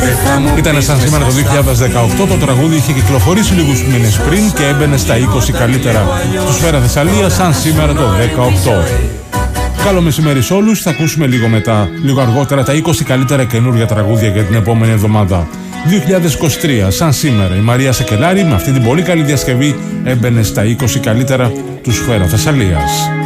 Ήταν σαν σήμερα το 2018, το τραγούδι είχε κυκλοφορήσει λίγους μήνες πριν και έμπαινε στα 20 καλύτερα του Σφαίρα Θεσσαλία σαν σήμερα το 18. Καλό μεσημέρι σε όλους, θα ακούσουμε λίγο αργότερα τα 20 καλύτερα καινούργια τραγούδια για την επόμενη εβδομάδα. 2023, σαν σήμερα, η Μαρία Σεκελάρη με αυτή την πολύ καλή διασκευή έμπαινε στα 20 καλύτερα του Σφαίρα Θεσσαλίας.